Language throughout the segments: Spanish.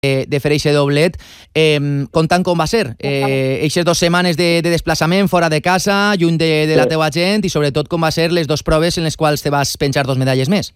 de fer eixe doblet, contant com va ser eixes 2 setmanes de desplaçament fora de casa, lluny de la teua gent, i sobretot com va ser les 2 proves en les quals te vas penjar 2 medalles més.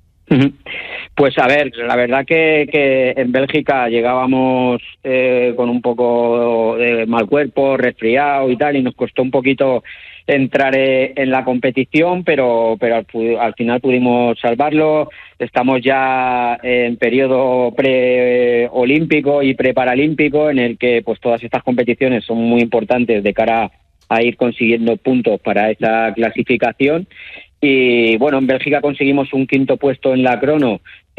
Pues a ver, la verdad que en Bélgica llegábamos con un poco de mal cuerpo, resfriado y tal, y nos costó un poquito entrar en la competición, pero al final pudimos salvarlo. Estamos ya en periodo preolímpico y preparalímpico, en el que pues todas estas competiciones son muy importantes de cara a ir consiguiendo puntos para esa clasificación. Y bueno, en Bélgica conseguimos un 5º puesto en la crono,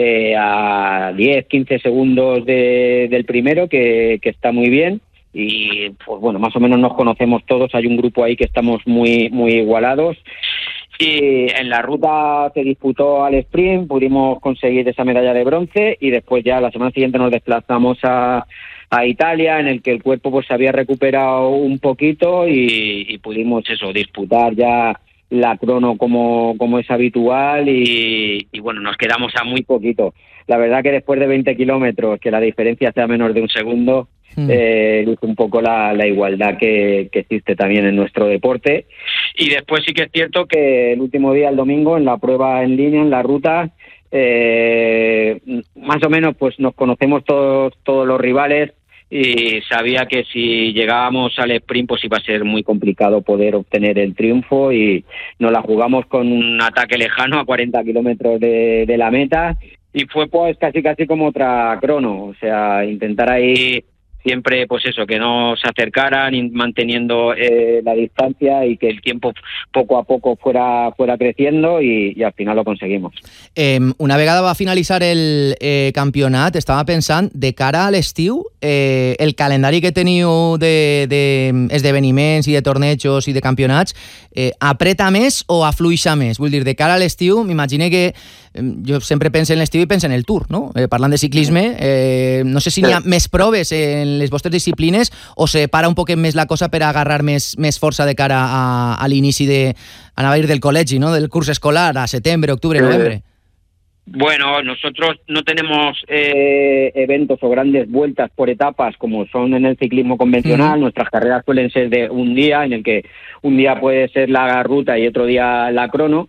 a 10-15 segundos del primero, que está muy bien. Y pues bueno, más o menos nos conocemos todos, hay un grupo ahí que estamos muy igualados. Y en la ruta se disputó al sprint, pudimos conseguir esa medalla de bronce, y después ya la semana siguiente nos desplazamos a Italia, en el que el cuerpo pues se había recuperado un poquito, y pudimos disputar ya la crono como es habitual, y bueno, nos quedamos a muy poquito. La verdad que después de 20 kilómetros, que la diferencia sea menos de un segundo, luce un poco la igualdad que existe también en nuestro deporte. Y después sí que es cierto que el último día, el domingo, en la prueba en línea, en la ruta, más o menos pues nos conocemos todos los rivales, y sabía que si llegábamos al sprint pues iba a ser muy complicado poder obtener el triunfo, y nos la jugamos con un ataque lejano a 40 kilómetros de la meta, y fue pues casi como otra crono, o sea, intentar ahí siempre pues que no se acercaran, manteniendo la distancia, y que el tiempo poco a poco fuera creciendo, y al final lo conseguimos. Una vegada va finalitzar el campionat, estava pensant, de cara a l'estiu, el calendari que teniu d'esdeveniments i de tornejos i de campionats, apreta més o afluixa més? Vull dir, de cara a l'estiu, m'imagino que jo sempre penso en l'estiu i penso en el Tour, no? Parlant de ciclisme, no sé si n'hi ha més proves en les vostres disciplines, o se para un poquet més la cosa per agarrar més força de cara a l'inici anava a dir del col·legi, ¿no? Del curs escolar, a setembre, octubre, novembre. Bueno, nosotros no tenemos eventos o grandes vueltas por etapas como son en el ciclismo convencional. Nuestras carreras suelen ser de un día, en el que un día puede ser la ruta y otro día la crono.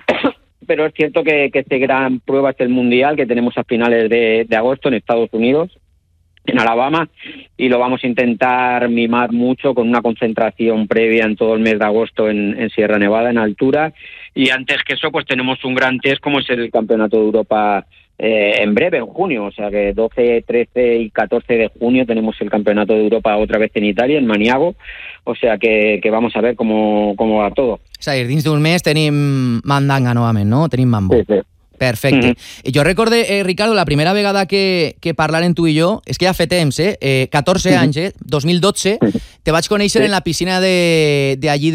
Pero es cierto que este gran prueba es el Mundial, que tenemos a finales de agosto en Estados Unidos, en Alabama, y lo vamos a intentar mimar mucho con una concentración previa en todo el mes de agosto en Sierra Nevada, en altura. Y antes que eso, pues tenemos un gran test como es el Campeonato de Europa en breve, en junio. O sea que 12, 13 y 14 de junio tenemos el Campeonato de Europa otra vez en Italia, en Maniago. O sea que vamos a ver cómo va todo. És a dir, dins d'un mes tenim mandanga novament, no? Tenim mambo. Sí. Perfecte. Jo recorde, Ricardo, la primera vegada que parlaren tu i jo, és que ja fa temps, 14 anys, 2012, te vaig conèixer en la piscina d'allí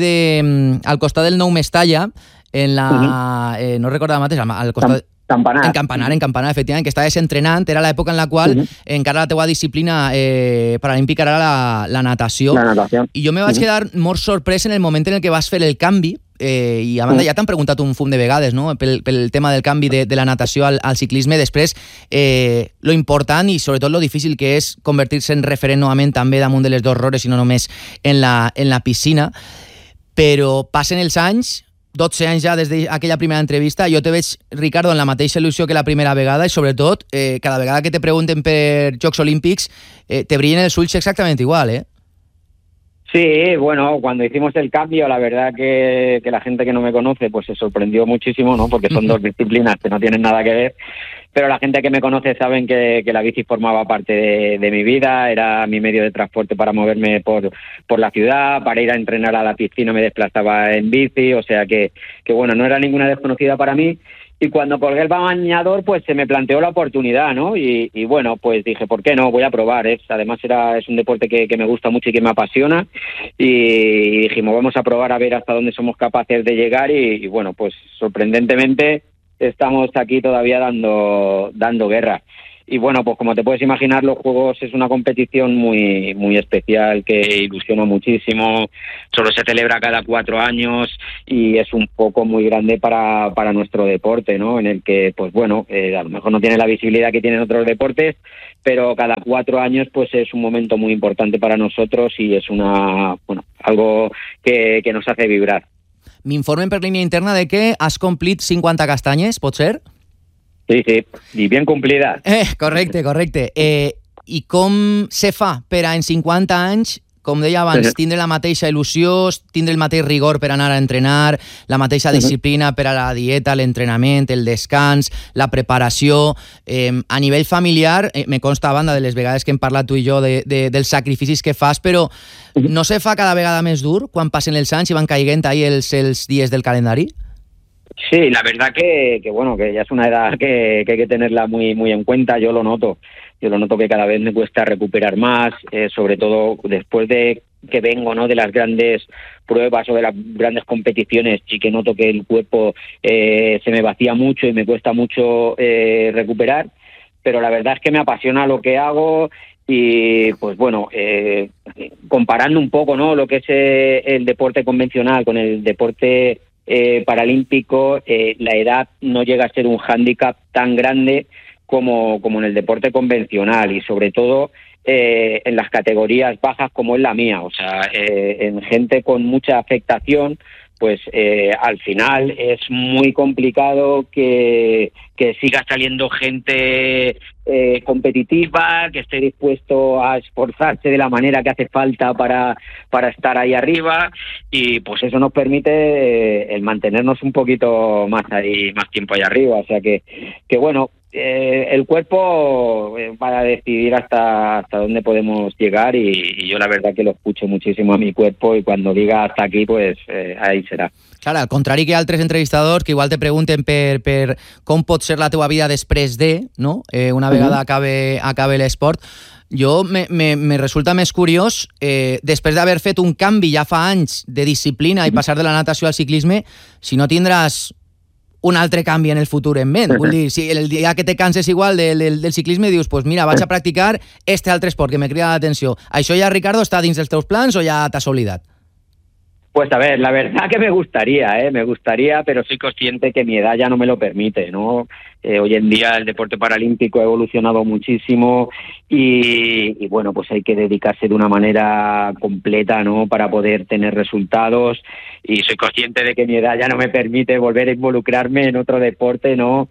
al costat del Nou Mestalla, en la... no recordo mateix, al costat... Campanar. En Campanar, efectivament, que estaves entrenant, era l'època en la qual encara la teua disciplina paralímpica era la natació. La natació. I jo me vaig quedar molt sorprès en el moment en el que vas fer el canvi, i a banda ja t'han preguntat un fum de vegades, no?, pel tema del canvi de la natació al ciclisme. Després, lo important i sobretot lo difícil que és convertir-se en referent novament també damunt de les 2 rodes i no només en la piscina. Però passen els anys, 12 anys ja des d'aquella primera entrevista, jo te veig, Ricardo, en la mateixa il·lusió que la primera vegada, i sobretot, cada vegada que te pregunten per Jocs Olímpics, te brillen els ulls exactament igual, ¿eh? Sí, bueno, cuando hicimos el cambio, la verdad que la gente que no me conoce pues se sorprendió muchísimo, ¿no? Porque son 2 disciplinas que no tienen nada que ver, pero la gente que me conoce saben que la bici formaba parte de mi vida, era mi medio de transporte para moverme por la ciudad, para ir a entrenar a la piscina me desplazaba en bici, o sea que bueno, no era ninguna desconocida para mí. Y cuando colgué el bañador, pues se me planteó la oportunidad, ¿no? Y bueno, pues dije, ¿por qué no? Voy a probar. Además es un deporte que me gusta mucho y que me apasiona. Y dijimos, vamos a probar a ver hasta dónde somos capaces de llegar. Y bueno, pues sorprendentemente estamos aquí todavía dando guerra. Y bueno, pues como te puedes imaginar, los Juegos es una competición muy muy especial que ilusiona muchísimo. Solo se celebra cada 4 años y es un poco muy grande para nuestro deporte, ¿no? En el que, pues bueno, a lo mejor no tiene la visibilidad que tienen otros deportes, pero cada 4 años pues es un momento muy importante para nosotros y es algo que nos hace vibrar. M'informen per línia interna de que has complit 50 castanyes, pot ser? Sí, i ben complida. Correcte. I com se fa per a en 50 anys, com deia abans, tindre la mateixa il·lusió, tindre el mateix rigor per anar a entrenar, la mateixa disciplina per a la dieta, l'entrenament, el descans, la preparació. A nivell familiar, me consta a banda de les vegades que hem parlat tu i jo dels sacrificis que fas, però no se fa cada vegada més dur quan passen els anys i van caiguent ahí els dies del calendari? Sí, la verdad que ya es una edad que hay que tenerla muy muy en cuenta. Yo lo noto que cada vez me cuesta recuperar más, sobre todo después de que vengo, ¿no?, de las grandes pruebas o de las grandes competiciones. Sí que noto que el cuerpo se me vacía mucho y me cuesta mucho recuperar, pero la verdad es que me apasiona lo que hago. Y pues bueno, comparando un poco, ¿no?, lo que es el deporte convencional con el deporte paralímpico, la edad no llega a ser un hándicap tan grande como en el deporte convencional, y sobre todo en las categorías bajas como es la mía. O sea, en gente con mucha afectación, pues al final es muy complicado que siga saliendo gente competitiva, que esté dispuesto a esforzarse de la manera que hace falta para estar ahí arriba, y pues eso nos permite el mantenernos un poquito más tiempo ahí arriba. O sea que bueno, el cuerpo va a decidir hasta dónde podemos llegar, y yo la verdad que lo escucho muchísimo a mi cuerpo, y cuando diga hasta aquí, pues ahí serà. Clar, al contrari que altres entrevistadors que igual te pregunten per com pot ser la teua vida després de, no? Una vegada acabe l'esport, jo me resulta més curiós, després d'haver fet un canvi ja fa anys de disciplina i passar de la natació al ciclisme, si no tindràs un altre canvi en el futur en ment. Vull dir, si el dia que te canses igual del ciclisme dius, pues mira, vaig a practicar este altre esport que me crida l'atenció. Això ja, Ricardo, està dins dels teus plans o ja t'has oblidat? Pues a ver, la verdad que me gustaría, pero soy consciente que mi edad ya no me lo permite, ¿no? Hoy en día el deporte paralímpico ha evolucionado muchísimo y bueno, pues hay que dedicarse de una manera completa, ¿no?, para poder tener resultados, y soy consciente de que mi edad ya no me permite volver a involucrarme en otro deporte, ¿no?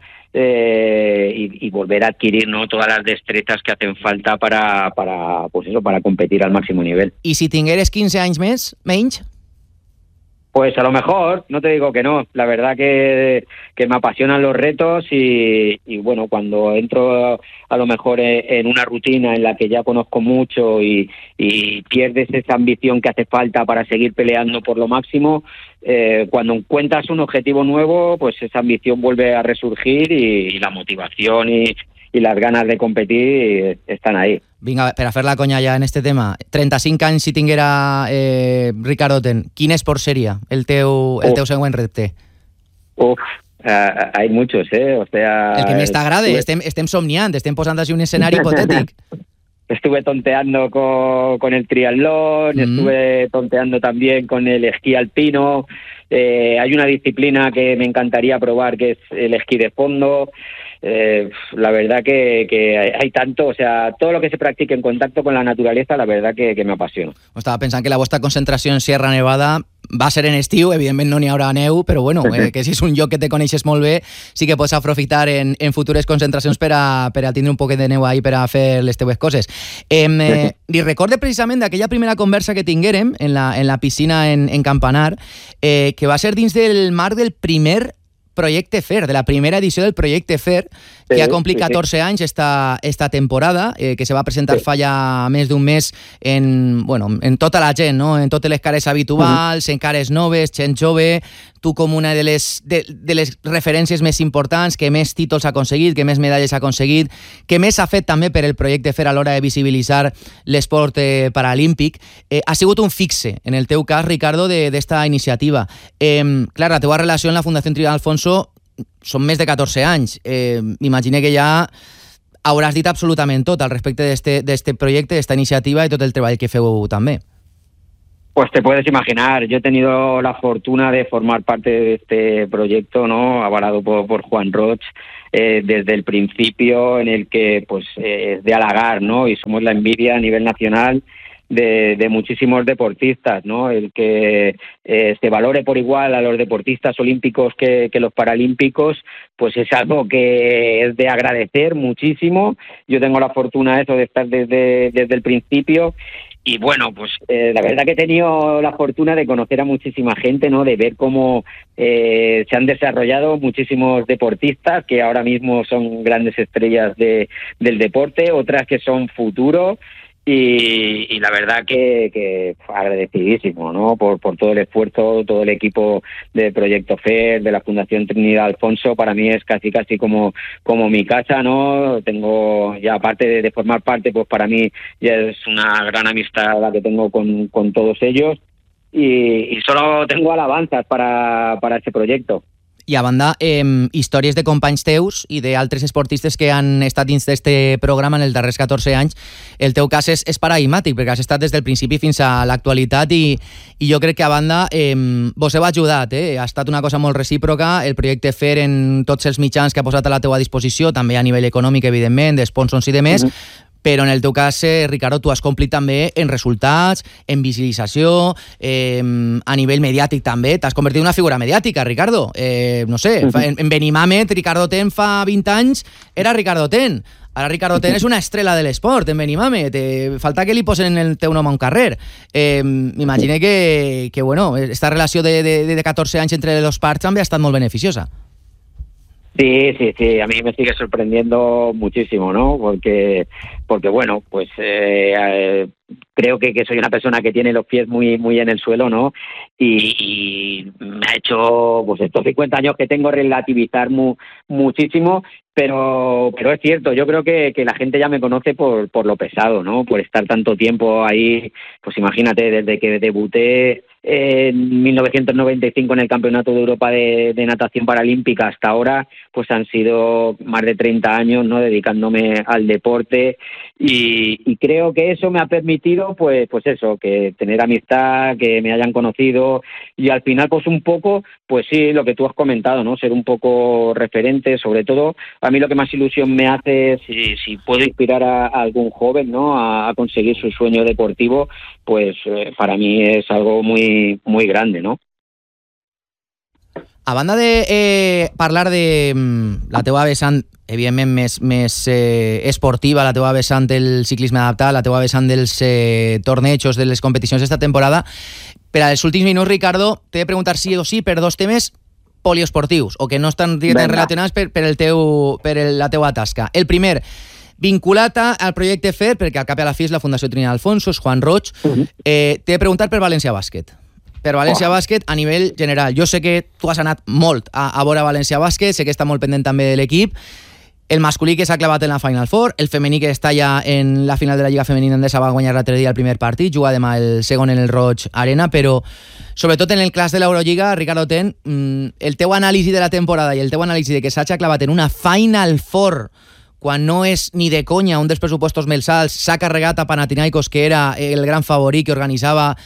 Y volver a adquirir, ¿no?, todas las destrezas que hacen falta para competir al máximo nivel. I si tingueres 15 anys menys? Pues a lo mejor, no te digo que no. La verdad que me apasionan los retos, y bueno, cuando entro a lo mejor en una rutina en la que ya conozco mucho y pierdes esa ambición que hace falta para seguir peleando por lo máximo, cuando encuentras un objetivo nuevo, pues esa ambición vuelve a resurgir, y la motivación y las ganas de competir estan ahí. Vinga, per a fer la conya ja en este tema, 35 anys si tinguera Ricardo Ten, quin esport seria el teu següent repte? Hay muchos, o sea... El que més t'agrade, estem somniant, estem posant així un escenari hipotètic. Estuve tonteando con el triatlón, estuve tonteando también con el esquí alpino. Hay una disciplina que me encantaría probar, que es el esquí de fondo. La verdad que hay tanto, o sea, todo lo que se practique en contacto con la naturaleza, la verdad que me apasiona. Estava pensant que la vostra concentració en Sierra Nevada va ser en estiu, evidentment no n'hi haurà neu, però bueno, que si és un lloc que te coneixes molt bé, sí que pots aprofitar en futures concentracions per a tindre un poquet de neu ahí per a fer les teues coses. Li recorde precisament d'aquella primera conversa que tinguérem en la piscina en Campanar, que va ser dins del marc del primer Projecte Fer, de la primera edició del Projecte Fer, que ha complit 14 anys esta temporada, que se va presentar fa ja més d'un mes en tota la gent, no? En totes les cares habituals, en cares noves, gent jove, tu com una de les referències més importants, que més títols ha aconseguit, que més medalles ha aconseguit, que més ha fet també per el Projecte Fer a l'hora de visibilitzar l'esport paralímpic. Ha sigut un fixe, en el teu cas, Ricardo, d'esta iniciativa. Clar, la teua relació amb la Fundació Triana Alfonso són més de 14 anys. M'imagino que ja hauràs dit absolutament tot al respecte d'este projecte, d'esta iniciativa i tot el treball que feu també. Pues te puedes imaginar, yo he tenido la fortuna de formar parte de este proyecto, ¿no? Avalado por Juan Roig, desde el principio, en el que pues es de halagar, ¿no? Y somos la envidia a nivel nacional de muchísimos deportistas, ¿no? El que se valore por igual a los deportistas olímpicos que los paralímpicos, pues es algo que es de agradecer muchísimo. Yo tengo la fortuna de estar desde el principio. Y bueno, pues la verdad que he tenido la fortuna de conocer a muchísima gente, ¿no? De ver cómo se han desarrollado muchísimos deportistas que ahora mismo son grandes estrellas del deporte, otras que son futuro. Y la verdad que agradecidísimo, ¿no? Por todo el esfuerzo, todo el equipo de Proyecto FER, de la Fundación Trinidad Alfonso. Para mí es casi como mi casa, ¿no? Tengo ya, aparte de formar parte, pues para mí ya es una gran amistad la que tengo con todos ellos, y solo tengo alabanzas para este proyecto. I a banda, històries de companys teus i d'altres esportistes que han estat dins d'este programa en els darrers 14 anys. El teu cas és paradigmàtic, perquè has estat des del principi fins a l'actualitat i jo crec que a banda vos heu ajudat, ha estat una cosa molt recíproca, el projecte FER en tots els mitjans que ha posat a la teua disposició, també a nivell econòmic, evidentment, d'esponsors i de més, però en el teu cas, Ricardo, tu has complit també en resultats, en visibilització, a nivell mediàtic també. T'has convertit en una figura mediàtica, Ricardo. No sé, en Benimàmet, Ricardo Ten fa 20 anys era Ricardo Ten. Ara Ricardo Ten és una estrella de l'esport en Benimàmet. Falta que li posen el teu nom a un carrer. M'imagino que bueno, esta relació de 14 anys entre les parts també ha estat molt beneficiosa. Sí, a mí me sigue sorprendiendo muchísimo, ¿no? Porque bueno, pues creo que soy una persona que tiene los pies muy en el suelo, ¿no? Y me ha hecho, pues estos 50 años que tengo, relativizar muchísimo, pero es cierto, yo creo que la gente ya me conoce por lo pesado, ¿no? Por estar tanto tiempo ahí, pues imagínate, desde que debuté en 1995 en el Campeonato de Europa de Natación Paralímpica hasta ahora, pues han sido más de 30 años, ¿no? Dedicándome al deporte, y creo que eso me ha permitido, pues eso, que tener amistad, que me hayan conocido, y al final, pues un poco, pues sí, lo que tú has comentado, ¿no? Ser un poco referente, sobre todo. A mí lo que más ilusión me hace es si puedo inspirar a algún joven, ¿no? A conseguir su sueño deportivo, pues para mí es algo muy grande, ¿no? A banda de parlar de la teua vessant, evidentment, més esportiva, la teua vessant del ciclisme adaptat, la teua vessant dels tornejos, de les competicions d'esta temporada, per als últims minuts, Ricardo, t'he de preguntar sí o sí per dos temes poliesportius, o que no estan directament relacionats per la teua tasca. El primer, vinculat al projecte FER, perquè al cap i a la fi és la Fundació Trinidad Alfonso, és Juan Roig, t'he de preguntar per València Bàsquet. Per València Bàsquet a nivell general. Jo sé que tu has anat molt a veure València Bàsquet, sé que està molt pendent també de l'equip. El masculí que s'ha clavat en la Final Four, el femení que està ja en la final de la Lliga Femenina Endesa, va guanyar l'altre dia el primer partit, juga demà el segon en el Roig Arena, però sobretot en el clas de l'Eurolliga, Ricardo Ten, el teu anàlisi de la temporada i el teu anàlisi de que s'ha clavat en una Final Four quan no és ni de conya un dels pressupostos més alts, s'ha carregat a Panathinaikos, que era el gran favorit que organitzava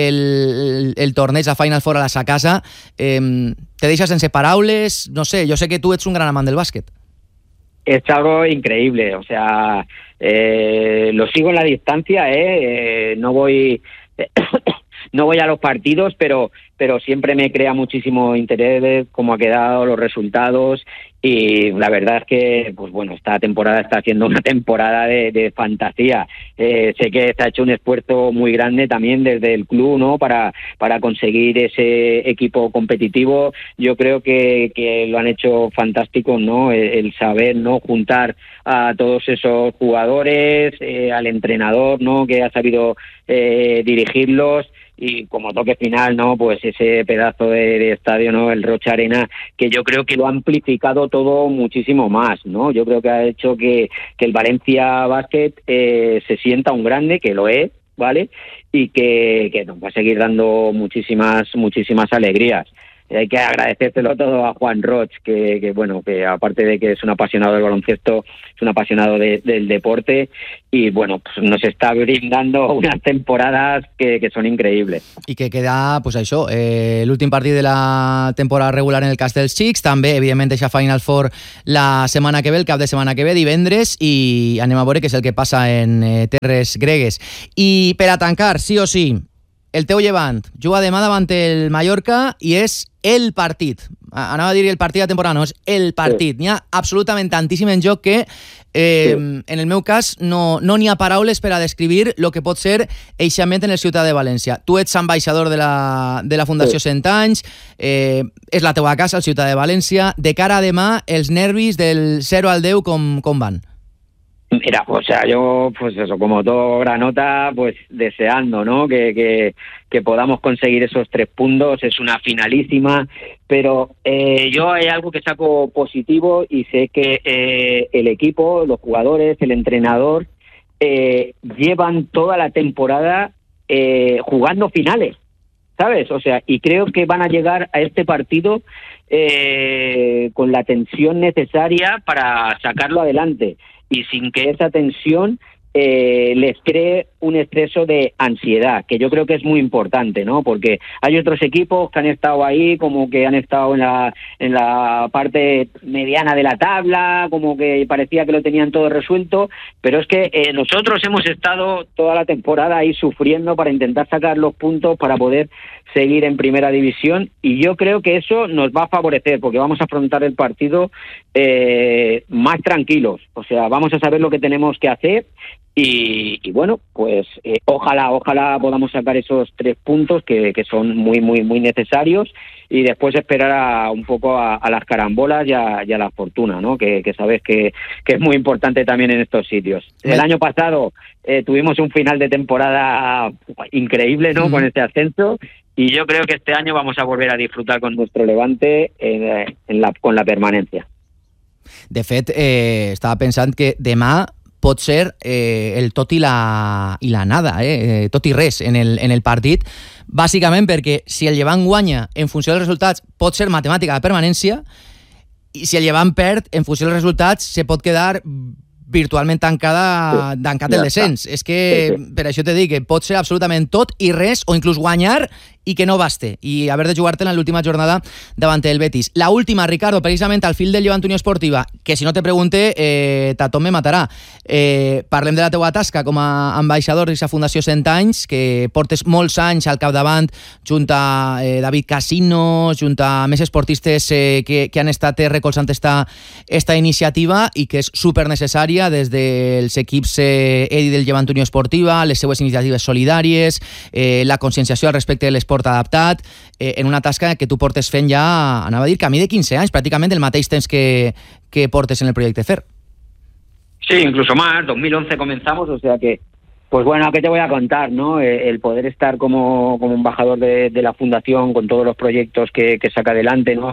el torneig a Final Four a la sa casa. Te deixa sense paraules, no sé, jo sé que tu ets un gran amant del bàsquet. Es algo increíble, o sea, lo sigo en la distancia, no voy a los partidos, pero siempre me crea muchísimo interés cómo ha quedado, los resultados, y la verdad es que, pues bueno, esta temporada está siendo una temporada de fantasía. Sé que se ha hecho un esfuerzo muy grande también desde el club, ¿no? Para conseguir ese equipo competitivo. Yo creo que lo han hecho fantástico, ¿no? El saber, ¿no? Juntar a todos esos jugadores, al entrenador, ¿no? Que ha sabido dirigirlos. Y como toque final, ¿no? Pues ese pedazo de estadio, ¿no? El Roig Arena, que yo creo que lo ha amplificado todo muchísimo más, ¿no? Yo creo que ha hecho que el Valencia Bàsquet se sienta un grande, que lo es, ¿vale? Y que nos va a seguir dando muchísimas alegrías. hay que agradecérselo todo a Juan Roig, que bueno, que aparte de que es un apasionado del baloncesto, es un apasionado del deporte, y bueno, pues nos está brindando unas temporadas que son increïbles. I que queda, pues això, l'últim partit de la temporada regular en el Castells-Xics, també, evidentment, deixa Final Four la setmana que ve, el cap de setmana que ve, divendres, i anem a veure què és el que passa en terres gregues. I per a tancar, sí o sí, el teu Llevant juga demà davant el Mallorca i és el partit. Anava a dir el partit de temporada, no, és el partit. N'hi ha absolutament tantíssim en joc que en el meu cas no n'hi ha paraules per a descriure el que pot ser eixament en el Ciutat de València. Tu ets ambaixador de la Fundació 100 anys, és la teua casa, el Ciutat de València. De cara a demà, els nervis del 0 al 10 com van? Mira, o sea, yo, pues eso, como todo granota, pues deseando, ¿no? Que podamos conseguir esos 3 puntos. Es una finalísima, pero yo hay algo que saco positivo y sé que el equipo, los jugadores, el entrenador, llevan toda la temporada jugando finales, ¿sabes? O sea, y creo que van a llegar a este partido con la tensión necesaria para sacarlo adelante, y sin que esa tensión les cree un exceso de ansiedad, que yo creo que es muy importante, ¿no? Porque hay otros equipos que han estado ahí, como que han estado en la parte mediana de la tabla, como que parecía que lo tenían todo resuelto, pero es que nosotros hemos estado toda la temporada ahí sufriendo para intentar sacar los puntos para poder seguir en primera división, y yo creo que eso nos va a favorecer, porque vamos a afrontar el partido más tranquilos. O sea, vamos a saber lo que tenemos que hacer, y bueno, pues ojalá podamos sacar esos 3 puntos que son muy muy muy necesarios, y después esperar un poco a las carambolas y a la fortuna, ¿no? Que sabes que es muy importante también en estos sitios. El año pasado tuvimos un final de temporada increíble, ¿no? Con este ascenso, y yo creo que este año vamos a volver a disfrutar con nuestro Levante con la permanencia. De fet, estava pensant que demà pot ser el tot i la nada, tot i res en el partit, bàsicament perquè si el Llevant guanya en funció dels resultats pot ser matemàtica de permanència, i si el Llevant perd en funció dels resultats se pot quedar virtualment tancat el descens. És que per això te dic que pot ser absolutament tot i res, o inclús guanyar i que no baste, i haver de jugar-te en l'última jornada davant el Betis. La última, Ricardo, precisament al fil del Llevant Unió Esportiva, que si no te pregunte, Tatom me matarà. Parlem de la teua tasca com a ambaixador d'aquesta Fundació 100 anys, que portes molts anys al capdavant, junt a David Casino, junt a més esportistes que han estat recolzant esta iniciativa, i que és supernecessària des dels equips EDI del Llevant Unió Esportiva, les seues iniciatives solidàries, la conscienciació al respecte de l'esport adaptat, en una tasca que tu portes fent ja, anava a dir, camí de 15 anys, pràcticament el mateix temps que portes en el proyecto FER. Sí, incluso más, 2011 comenzamos, o sea que, pues bueno, ¿qué te voy a contar, no? El poder estar como embajador de la Fundación con todos los proyectos que saca adelante, ¿no?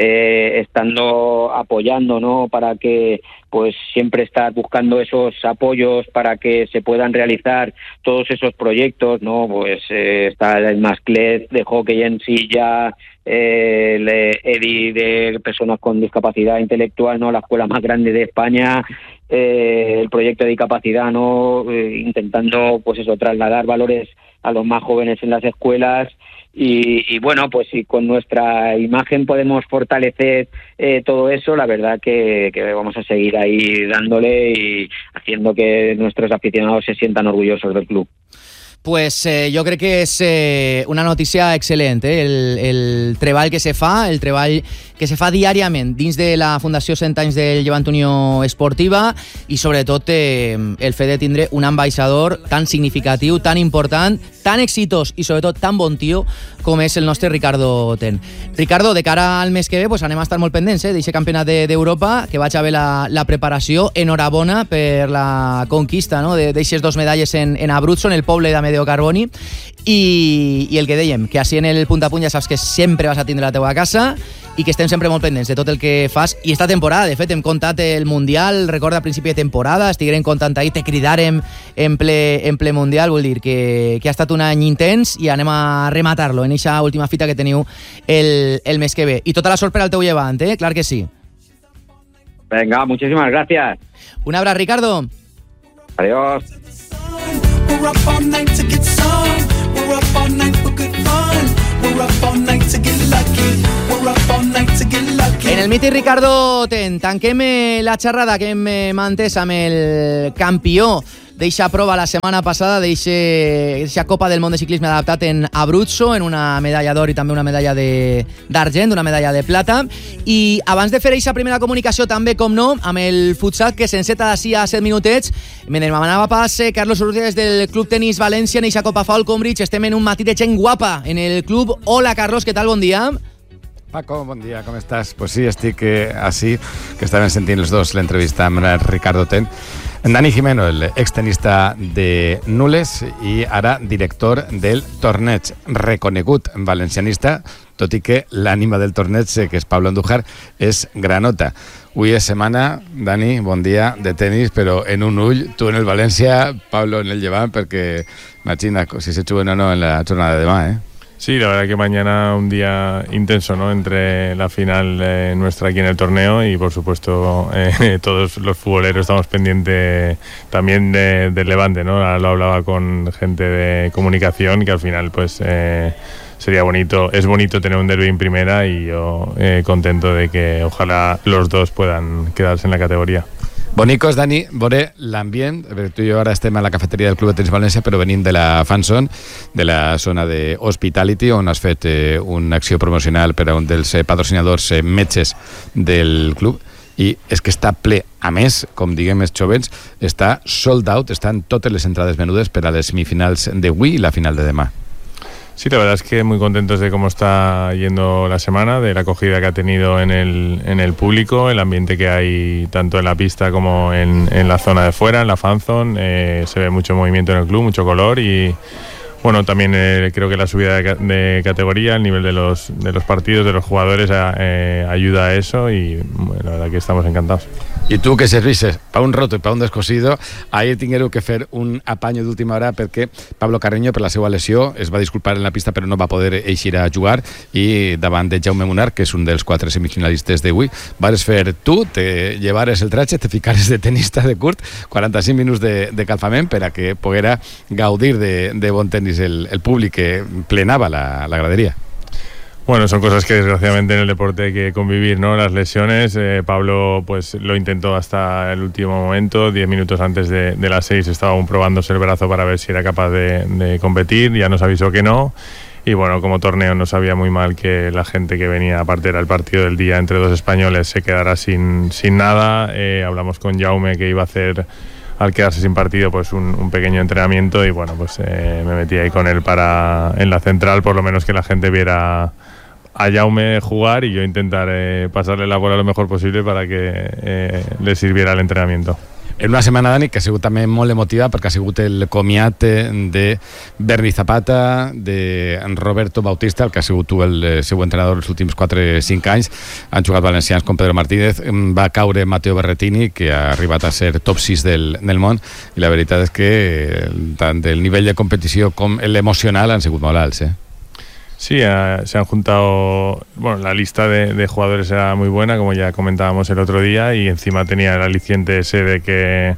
Estando apoyando, ¿no? Para que, pues siempre estar buscando esos apoyos para que se puedan realizar todos esos proyectos, ¿no? Pues está el Masclet de hockey en silla, el EDI de personas con discapacidad intelectual, ¿no? La escuela más grande de España, el proyecto de discapacidad, ¿no? Intentando, pues eso, trasladar valores a los más jóvenes en las escuelas, y bueno, pues si con nuestra imagen podemos fortalecer todo eso, la verdad que vamos a seguir ahí dándole y haciendo que nuestros aficionados se sientan orgullosos del club. Pues jo crec que és una notícia excel·lent, el treball que se fa, el treball que se fa diàriament dins de la Fundació 100 anys del Llevant Unió Esportiva, i sobretot el fet de tindre un ambaixador tan significatiu, tan important, tan exitós i sobretot tan bon tio com és el nostre Ricardo Ten. Ricardo, de cara al mes que ve, pues anem a estar molt pendents d'aquest campionat d'Europa, que vaig a ver la preparació. Enhorabona per la conquista, no?, d'aixes 2 medalles en Abruzzo, en el poble d'Amedeo Carboni, i el que dèiem, que així en el punt a punt ja saps que sempre vas a tindre la teua casa, i que estem sempre molt pendents de tot el que fas. I esta temporada, de fet, hem contat el Mundial, recorda a principi de temporada, estiguem contant ahir, te cridarem en ple Mundial, vull dir que ha estat un any intens i anem a rematar-lo en aquesta última fita que teniu el mes que ve. I tota la sort per al teu llevant, clar que sí. Venga, muchísimas gracias. Un abrazo, Ricardo. Adiós. En el mític Ricardo Ten tanquem la xerrada que hem mantès amb el campió d'eixa prova la setmana passada, d'eixa Copa del Món de Ciclisme adaptat en Abruzzo, en una medalla d'or i també una medalla d'argent, una medalla de plata. I abans de fer eixa primera comunicació també, com no, amb el futsal que s'enceta d'ací a 7 minutets, me demanava pas Carlos Urrutia des del Club Tenis València en eixa Copa Falconbridge. Estem en un matí de gent guapa en el club. Hola, Carlos, què tal? Bon dia. Paco, bon dia, com estàs? Pues sí, estic així, que estaven sentint els dos l'entrevista amb Ricardo Ten. Dani Jimeno, el extenista de Nules i ara director del torneig, reconegut valencianista, tot i que l'ànima del torneig, que és Pablo Andújar, és granota. Avui és setmana, Dani, bon dia, de tenis, però en un ull, tu en el València, Pablo en el Llevant, perquè imagina si se chuben o no en la jornada de demà, Sí, la verdad que mañana un día intenso, ¿no? Entre la final nuestra aquí en el torneo y, por supuesto, todos los futboleros estamos pendientes también del Levante, ¿no? Lo hablaba con gente de comunicación, que al final, pues, sería bonito, es bonito tener un derbi en primera y yo contento de que ojalá los dos puedan quedarse en la categoría. Bonicos, Dani, veure l'ambient, tu i jo ara estem a la cafeteria del Club de Tenis València, però venim de la Fanzone, de la zona de Hospitality, on has fet una acció promocional per a un dels patrocinadors metges del club, i és que està ple. A més, com diguem els jovens, està sold out, estan totes les entrades venudes per a les semifinals d'avui i la final de demà. Sí, la verdad es que muy contentos de cómo está yendo la semana, de la acogida que ha tenido en el público, el ambiente que hay tanto en la pista como en la zona de fuera, en la fanzone. Se ve mucho movimiento en el club, mucho color y bueno, también creo que la subida de categoría, el nivel de los partidos, de los jugadores ayuda a eso y bueno, la verdad que estamos encantados. I tu que servisses pa un roto i pa un descosido, ahir tinguéreu que fer un apanyo d'última hora perquè Pablo Carreño, per la seva lesió, es va disculpar en la pista però no va poder eixir a jugar, i davant de Jaume Munar, que és un dels 4 semifinalistes d'avui, vas fer tu, te llevares el tratge, te ficares de tenista de curt, 45 minuts de calfament per a que poguera gaudir de bon tenis el públic que plenava la graderia. Bueno, son cosas que desgraciadamente en el deporte hay que convivir, ¿no? Las lesiones, Pablo pues lo intentó hasta el último momento, 10 minutos antes de las 6 estaba aún probándose el brazo para ver si era capaz de competir, ya nos avisó que no, y bueno, como torneo nos sabía muy mal que la gente que venía, aparte era el partido del día entre dos españoles, se quedara sin nada. Hablamos con Jaume que iba a hacer, al quedarse sin partido, pues un pequeño entrenamiento y bueno, pues me metí ahí con él en la central, por lo menos que la gente viera a Jaume jugar y yo intentar pasarle la bola lo mejor posible para que le sirviera el entrenamiento. En una setmana, Dani, que ha sigut també molt emotiva perquè ha sigut el comiat de Berni Zapata, de Roberto Bautista, el que ha sigut el seu entrenador els últims 4-5 anys. Han jugat valencians com Pedro Martínez, va caure Matteo Berrettini, que ha arribat a ser top 6 del món, i la veritat és que tant el nivell de competició com l'emocional han sigut molt alts, Sí, se han juntado, bueno, la lista de jugadores era muy buena, como ya comentábamos el otro día, y encima tenía el aliciente ese de que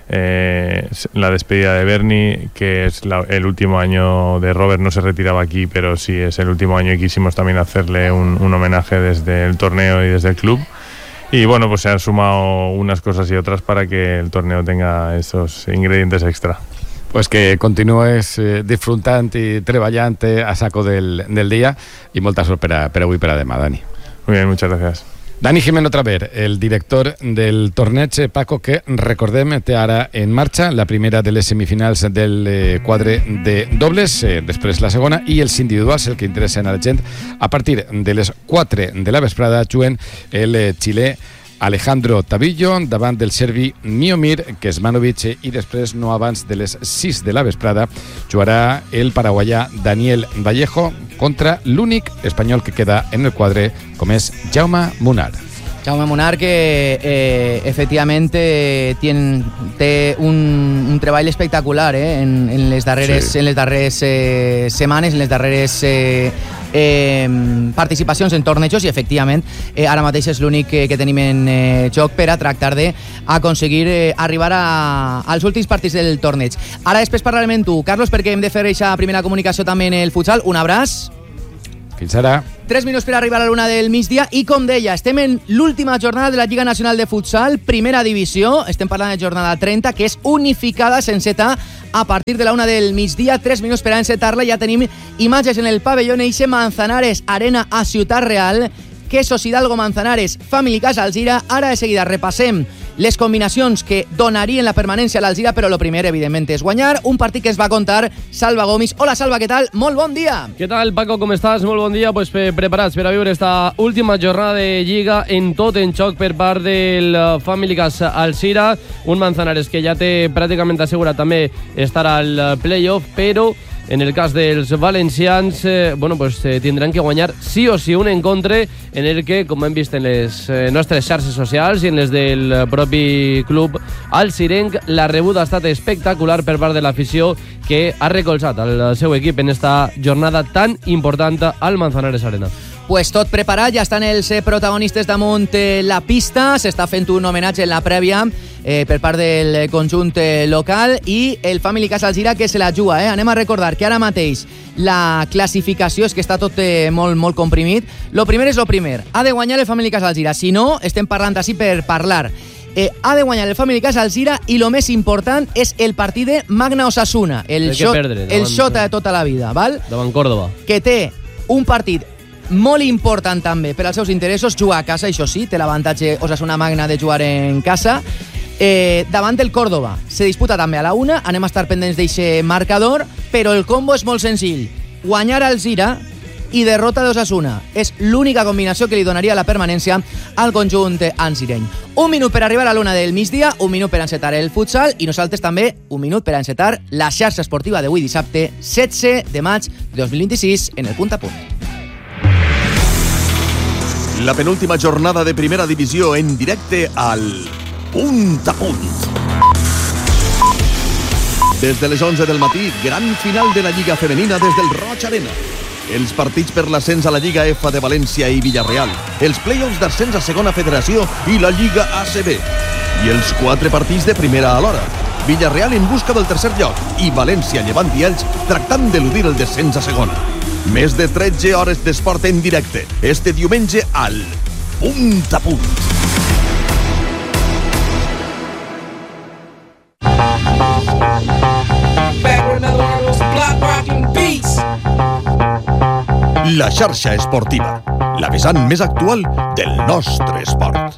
la despedida de Berni, que es el último año de Robert, no se retiraba aquí, pero sí es el último año y quisimos también hacerle un homenaje desde el torneo y desde el club. Y bueno, pues se han sumado unas cosas y otras para que el torneo tenga esos ingredientes extra. Pues que continues disfrutant i treballant a saco del dia i molta sort per avui per a demà, Dani. Muy bien, muchas gracias. Dani Jimeno Traver, el director del torneig, Paco, que recordem té ara en marxa la primera de les semifinals del quadre de dobles, després la segona, i els individuals, el que interessa a la gent. A partir de les 4 de la vesprada juguen el xilè Alejandro Tavillo davant del serbi Miomir Kesmanovic, i després, no abans de les 6 de la vesprada, jugarà el paraguaià Daniel Vallejo contra l'únic espanyol que queda en el quadre, com és Jaume Munar. Jaume Munar, que efectivamente té un treball espectacular en les darreres setmanes, en les darreres participacions en tornejos, i efectivament ara mateix és l'únic que tenim en joc per a tractar d'aconseguir arribar als últims partits del torneig. Ara després parlarem amb tu, Carlos, perquè hem de fer aquesta primera comunicació també en el futsal. Un abraç. Fins ara. 3 minuts per arribar a l'1 del migdia, i com deia, estem en l'última jornada de la Lliga Nacional de Futsal, primera divisió. Estem parlant de jornada 30, que és unificada, s'enceta a partir de la 1 del migdia. 3 minuts per a encetar-la. Ja tenim imatges en el pavelló Eixe Manzanares Arena a Ciutat Real, Quesos Hidalgo Manzanares, Family Casa Alzira. Ara de seguida repassem les combinacions que donarien la permanència a l'Alzira, però el primer, evidentment, és guanyar. Un partit que es va contar Salva Gomis. Hola, Salva, què tal? Molt bon dia. Què tal, Paco, com estàs? Molt bon dia. Pues preparats per a viure esta última jornada de Lliga en tot en xoc per part del Family Casa Alzira. Un Manzanares que ja té pràcticament assegurat també estar al playoff, però en el cas dels valencians, tindran que guanyar sí o sí un encontre en el que, com hem vist en les nostres xarxes socials i en les del propi club alzirenc, la rebuda ha estat espectacular per part de l'afició, que ha recolzat el seu equip en esta jornada tan important al Manzanares Arena. Pues tot preparat, ja estan els protagonistes damunt la pista, s'està fent un homenatge en la prèvia per part del conjunt local, i el Family Casa Alzira que se la juga. Anem a recordar que ara mateix la classificació és que està tot molt comprimit. Lo primer és lo primer, ha de guanyar el Family Casa Alzira, si no, estem parlant així per parlar. Ha de guanyar el Family Casa Alzira, i lo més important és el partit de Magna Osasuna, el xota de tota la vida, val? Davant Córdoba, que té un partit molt important també per als seus interessos, jugar a casa, això sí, té l'avantatge Osasuna Magna de jugar en casa, davant del Córdoba. Se disputa també a la 1, anem a estar pendents d'eixe marcador, però el combo és molt senzill: guanyar Alzira i derrota d'Osasuna. És l'única combinació que li donaria la permanència al conjunt alzireny. Un minut per arribar a l'1 del migdia, un minut per encetar el futsal, i nosaltres també un minut per encetar la xarxa esportiva d'avui dissabte 16 de maig de 2026 en el Punt a Punt. La penúltima jornada de primera divisió en directe al Punt a Punt. Des de les 11 del matí, gran final de la Lliga Femenina des del Roig Arena. Els partits per l'ascens a la Lliga F de València i Villarreal, els play-offs d'ascens a segona federació i la Lliga ACB. I els 4 partits de primera alhora. Villarreal en busca del tercer lloc i València, Llevant i Elx tractant d'eludir el descens a segona. Més de 13 hores d'esport en directe, este diumenge al Punt a Punt. La xarxa esportiva, la vessant més actual del nostre esport.